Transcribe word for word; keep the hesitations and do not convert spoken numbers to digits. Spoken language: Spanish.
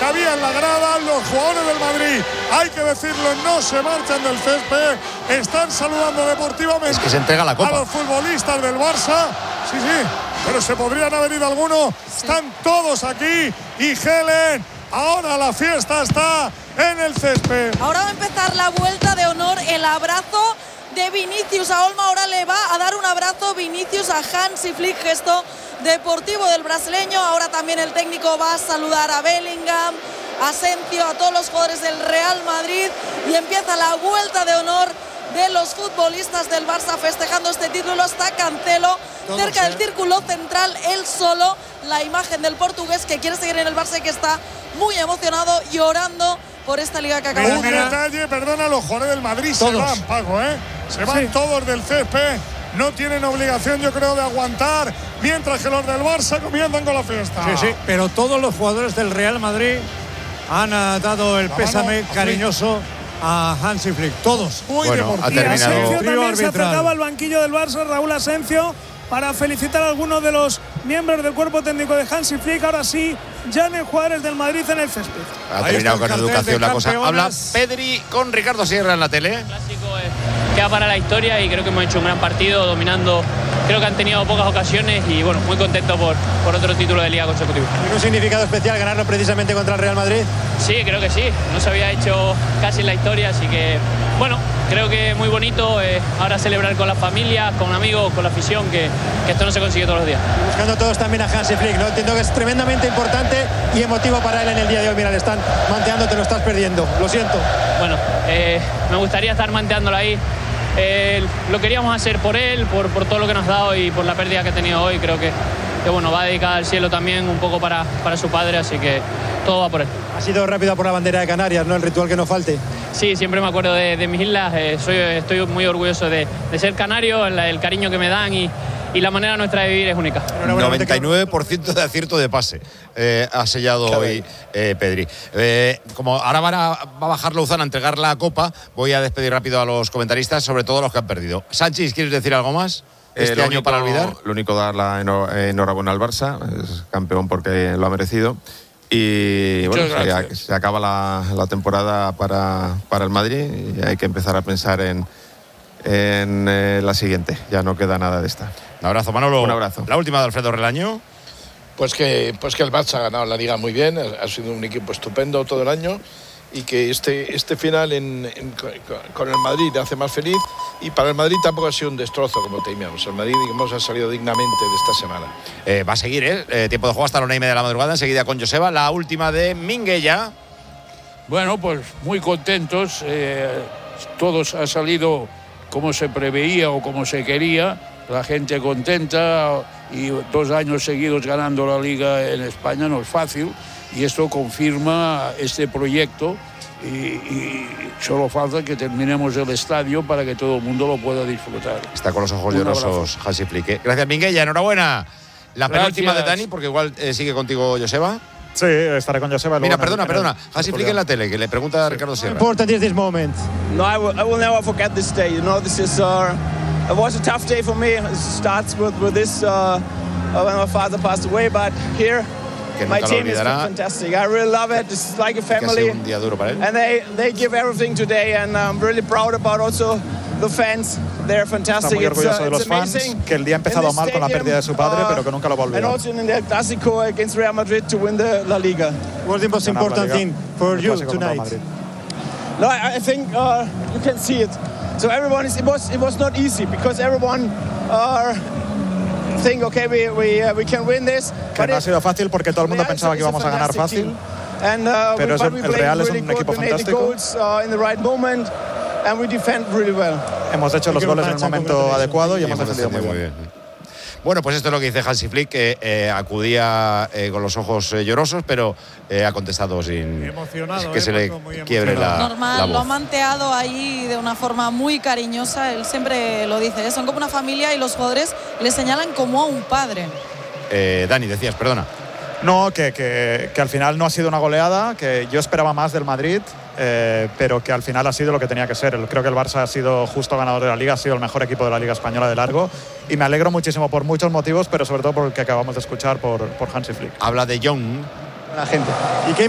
que había en la grada. Los jugadores del Madrid, hay que decirlo, no se marchan del césped, están saludando deportivamente. Es que se entrega la copa a los futbolistas del Barça. Sí, sí, pero se podrían haber ido algunos. Están todos aquí y Helen. Ahora la fiesta está en el césped. Ahora va a empezar la vuelta de honor, el abrazo de Vinicius a Olmo. Ahora le va a dar un abrazo Vinicius a Hansi Flick, gesto deportivo del brasileño. Ahora también el técnico va a saludar a Bellingham, a Asensio, a todos los jugadores del Real Madrid, y empieza la vuelta de honor de los futbolistas del Barça festejando este título. Está Cancelo Todos, cerca del eh. círculo central, él solo, la imagen del portugués que quiere seguir en el Barça y que está muy emocionado, llorando por esta liga que acaba de ganar. Un detalle, perdona, los jugadores del Madrid todos. se van, Paco, ¿eh? Se van sí. todos del césped. No tienen obligación, yo creo, de aguantar, mientras que los del Barça comienzan con la fiesta. Sí, sí, pero todos los jugadores del Real Madrid han uh, dado el la pésame mano, cariñoso a Hansi Flick, todos. Muy bueno, ha terminado. Asensio también se acercaba al banquillo del Barça, Raúl Asensio, para felicitar a algunos de los miembros del cuerpo técnico de Hansi Flick. Ahora sí, ya no hay jugadores del Madrid en el césped. Ha terminado con educación la cosa. Habla Pedri con Ricardo Sierra en la tele. El clásico es, queda para la historia y creo que hemos hecho un gran partido, dominando. Creo que han tenido pocas ocasiones y bueno, muy contento por, por otro título de liga consecutivo. ¿Tiene un significado especial ganarlo precisamente contra el Real Madrid? Sí, creo que sí. No se había hecho casi en la historia, así que bueno, creo que muy bonito eh, ahora celebrar con las familias, con amigos, con la afición, que, que esto no se consigue todos los días. Y buscando todos también a Hansi Flick, ¿no? Entiendo que es tremendamente importante y emotivo para él en el día de hoy. Mira, le están manteando, te lo estás perdiendo. Lo siento. Bueno, eh, me gustaría estar manteándolo ahí. Eh, lo queríamos hacer por él, por, por todo lo que nos ha dado y por la pérdida que ha tenido hoy. Creo que, que bueno, va a dedicar al cielo también un poco para, para su padre, así que todo va por él. Ha sido rápida por la bandera de Canarias, ¿no? El ritual que no falte. Sí, siempre me acuerdo de, de mis islas. Eh, soy, estoy muy orgulloso de, de ser canario, el, el cariño que me dan y, y la manera nuestra de vivir es única. noventa y nueve por ciento de acierto de pase eh, ha sellado claro. hoy eh, Pedri. Eh, como ahora van a, va a bajar Lozano a entregar la copa, voy a despedir rápido a los comentaristas, sobre todo los que han perdido. Sánchez, ¿quieres decir algo más? Este eh, año único, para olvidar. Lo único, dar la enhorabuena al Barça, es campeón porque lo ha merecido. Y bueno, se, se acaba la, la temporada para, para el Madrid y hay que empezar a pensar en, en eh, la siguiente. Ya no queda nada de esta. Un abrazo, Manolo. Un abrazo. La última de Alfredo Relaño. Pues que, pues que el Barça ha ganado la Liga muy bien, ha sido un equipo estupendo todo el año y que este, este final en, en, con el Madrid le hace más feliz, y para el Madrid tampoco ha sido un destrozo como temíamos. El Madrid, digamos, ha salido dignamente de esta semana. Eh, va a seguir, ¿eh? eh tiempo de juego hasta la una y media de la madrugada, enseguida con Joseba. La última de Minguella. Bueno, pues muy contentos. Eh, todos ha salido como se preveía o como se quería. La gente contenta y dos años seguidos ganando la Liga en España no es fácil. Y esto confirma este proyecto y, y solo falta que terminemos el estadio para que todo el mundo lo pueda disfrutar. Está con los ojos llorosos Hansi Flick. Gracias, Minguella, enhorabuena. La Gracias. Penúltima de Dani, porque igual eh, sigue contigo Joseba. Sí, estaré con Joseba. Mira, perdona, perdona. Hansi Flick en la tele, que le pregunta a Ricardo Sierra. How important is this moment? No, I will, I will never forget this day. You know, this is uh, it was a tough day for me. It starts with with this uh, when my father passed away, but here. My team is fantastic. I really love it. It's like a family. Un día duro para él. And they they give everything today, and I'm really proud about also the fans. They're fantastic. Está muy orgulloso de los fans, que el día ha empezado mal con la pérdida de su padre, pero que nunca lo va a olvidar. And also in the Clásico against Real Madrid to win the La Liga. What's the most important thing for you tonight? No, I, I think uh, you can see it. So everyone is. It was it was not easy because everyone are. Think, okay, we, we, uh, we can win this. Que no ha sido fácil porque todo el mundo pensaba que íbamos a ganar fácil. And, uh, pero es, el Real es un equipo fantástico. Goals, uh, in the right moment, and we defend really well. Hemos hecho los goles en el momento adecuado y hemos defendido muy bien. Bueno, pues esto es lo que dice Hansi Flick, que eh, acudía eh, con los ojos eh, llorosos, pero eh, ha contestado sin emocionado, que eh, se le quiebre la, Normal, la voz. Lo ha manteado ahí de una forma muy cariñosa. Él siempre lo dice, ¿eh? Son como una familia y los jugadores le señalan como a un padre. Eh, Dani, decías, perdona. No, que, que, que al final no ha sido una goleada, que yo esperaba más del Madrid, eh, pero que al final ha sido lo que tenía que ser. Creo que el Barça ha sido justo ganador de la Liga, ha sido el mejor equipo de la Liga Española de largo, y me alegro muchísimo por muchos motivos, pero sobre todo por el que acabamos de escuchar, por, por Hansi Flick. Habla de Young. La gente. ¿Y qué